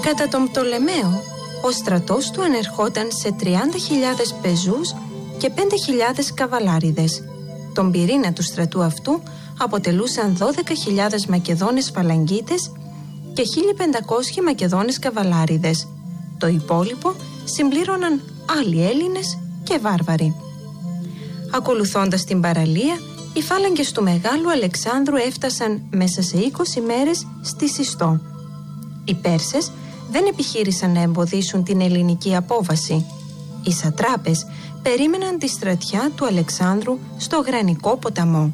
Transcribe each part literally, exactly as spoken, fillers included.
Κατά τον Πτολεμαίο, ο στρατός του ανερχόταν σε τριάντα χιλιάδες πεζούς και πέντε χιλιάδες καβαλάριδες. Τον πυρήνα του στρατού αυτού αποτελούσαν δώδεκα χιλιάδες Μακεδόνες φαλαγγίτες και χίλια πεντακόσιοι Μακεδόνες καβαλάριδες. Το υπόλοιπο συμπλήρωναν άλλοι Έλληνες και βάρβαροι. Ακολουθώντας την παραλία, οι φάλαγγες του Μεγάλου Αλεξάνδρου έφτασαν μέσα σε είκοσι μέρες στη Συστό. Οι Πέρσες δεν επιχείρησαν να εμποδίσουν την ελληνική απόβαση. Οι σατράπες περίμεναν τη στρατιά του Αλεξάνδρου στο Γρανικό ποταμό.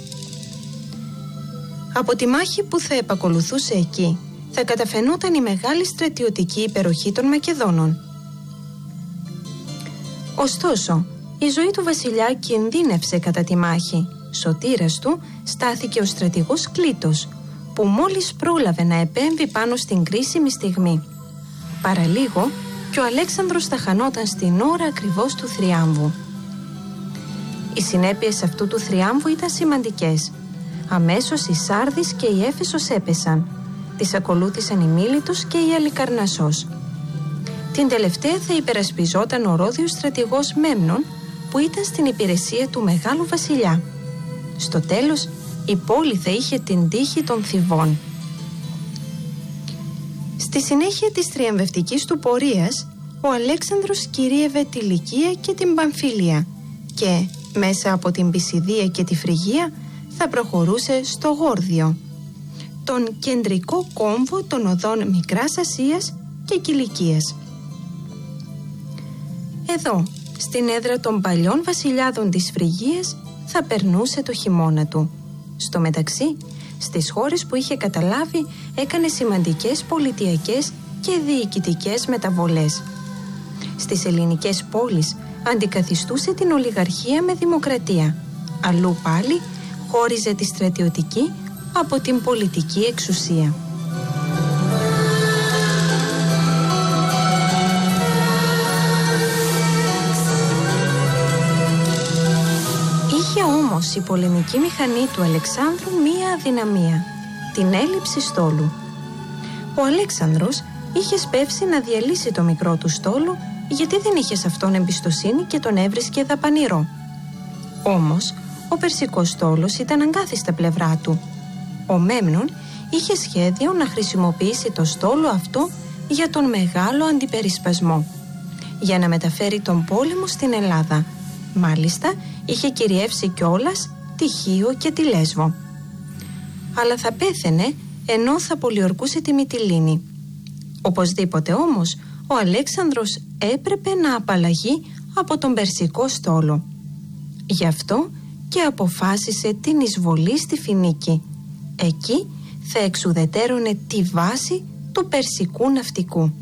Από τη μάχη που θα επακολουθούσε εκεί θα καταφαινόταν η μεγάλη στρατιωτική υπεροχή των Μακεδόνων. Ωστόσο, η ζωή του βασιλιά κινδύνευσε κατά τη μάχη. Σωτήρας του στάθηκε ο στρατηγός Κλήτος, που μόλις πρόλαβε να επέμβει πάνω στην κρίσιμη στιγμή. Παραλίγο και ο Αλέξανδρος θα χανόταν στην ώρα ακριβώς του θριάμβου. Οι συνέπειες αυτού του θριάμβου ήταν σημαντικές. Αμέσως η Σάρδης και η Έφεσος έπεσαν. Τις ακολούθησαν η Μίλητος και η Αλικαρνασσός. Την τελευταία θα υπερασπιζόταν ο ρόδιος στρατηγός Μέμνων, που ήταν στην υπηρεσία του Μεγάλου Βασιλιά. Στο τέλος, η πόλη θα είχε την τύχη των Θηβών. Στη συνέχεια της τριαμβευτικής του πορείας, ο Αλέξανδρος κυρίευε τη Λυκία και την Παμφίλια και μέσα από την Πισιδία και τη Φρυγία θα προχωρούσε στο Γόρδιο, τον κεντρικό κόμβο των οδών Μικράς Ασίας και Κιλικίας. Εδώ, στην έδρα των παλιών βασιλιάδων της Φρυγίας, θα περνούσε το χειμώνα του. Στο μεταξύ, στις χώρες που είχε καταλάβει, έκανε σημαντικές πολιτιακές και διοικητικές μεταβολές. Στις ελληνικές πόλεις αντικαθιστούσε την ολιγαρχία με δημοκρατία. Αλλού πάλι χώριζε τη στρατιωτική από την πολιτική εξουσία. Είχε όμως η πολεμική μηχανή του Αλεξάνδρου μία αδυναμία, την έλλειψη στόλου. Ο Αλέξανδρος είχε σπεύσει να διαλύσει το μικρό του στόλο, γιατί δεν είχε σε αυτόν εμπιστοσύνη και τον έβρισκε δαπανηρό. Όμως, ο περσικός στόλος ήταν αγκάθι στα πλευρά του. Ο Μέμνων είχε σχέδιο να χρησιμοποιήσει το στόλο αυτό για τον μεγάλο αντιπερισπασμό, για να μεταφέρει τον πόλεμο στην Ελλάδα. Μάλιστα, είχε κυριεύσει κιόλας τη Χίο και τη Λέσβο. Αλλά θα πέθαινε ενώ θα πολιορκούσε τη Μυτιλήνη. Οπωσδήποτε όμως, ο Αλέξανδρος έπρεπε να απαλλαγεί από τον περσικό στόλο. Γι' αυτό και αποφάσισε την εισβολή στη Φινίκη. Εκεί θα εξουδετέρωνε τη βάση του περσικού ναυτικού.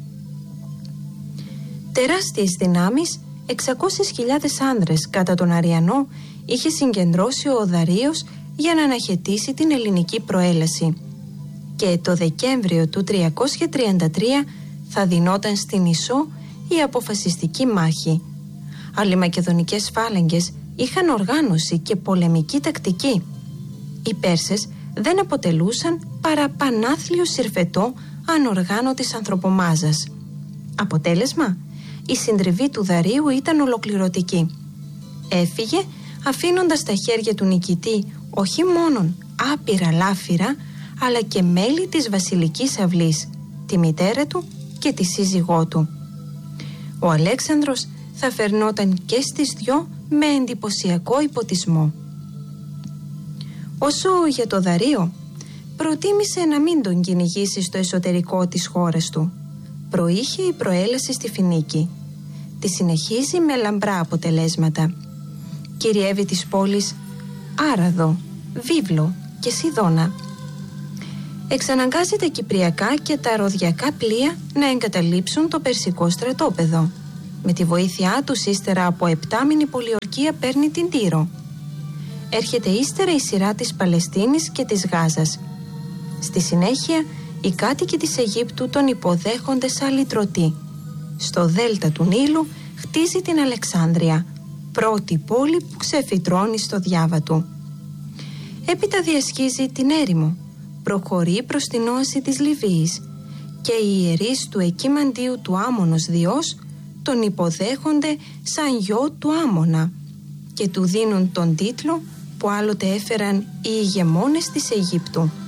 Τεράστιες δυνάμεις, εξακόσιες χιλιάδες άνδρες κατά τον Αριανό, είχε συγκεντρώσει ο Δαρείος για να αναχαιτήσει την ελληνική προέλαση. Και το Δεκέμβριο του τριακόσια τριάντα τρία θα δινόταν στην Ισό η αποφασιστική μάχη. Άλλοι μακεδονικές φάλαγγες είχαν οργάνωση και πολεμική τακτική. Οι Πέρσες δεν αποτελούσαν παρά πανάθλιο συρφετό ανοργάνωτης ανθρωπομάζας. Αποτέλεσμα, η συντριβή του Δαρείου ήταν ολοκληρωτική. Έφυγε αφήνοντας στα χέρια του νικητή όχι μόνον άπειρα λάφυρα, αλλά και μέλη της βασιλικής αυλής, τη μητέρα του και τη σύζυγό του. Ο Αλέξανδρος θα φερνόταν και στις δυο με εντυπωσιακό υποτισμό. Όσο για το Δαρείο, προτίμησε να μην τον κυνηγήσει στο εσωτερικό της χώρας του. Προείχε η προέλαση στη Φινίκη. Τη συνεχίζει με λαμπρά αποτελέσματα. Κυριεύει τις πόλεις Άραδο, Βίβλο και Σιδώνα. Εξαναγκάζει τα κυπριακά και τα ροδιακά πλοία να εγκαταλείψουν το περσικό στρατόπεδο. Με τη βοήθειά τους, ύστερα από επτάμηνη πολιορκία, παίρνει την Τύρο. Έρχεται ύστερα η σειρά της Παλαιστίνης και της Γάζας. Στη συνέχεια, οι κάτοικοι της Αιγύπτου τον υποδέχονται σαν λυτρωτή. Στο δέλτα του Νείλου χτίζει την Αλεξάνδρεια, πρώτη πόλη που ξεφυτρώνει στο διάβα του. Έπειτα διασχίζει την έρημο, προχωρεί προς την όαση της Λιβύης και οι ιερείς του εκεί μαντίου του Άμμονος Διός τον υποδέχονται σαν γιο του Άμμονα και του δίνουν τον τίτλο που άλλοτε έφεραν οι ηγεμόνες της Αιγύπτου.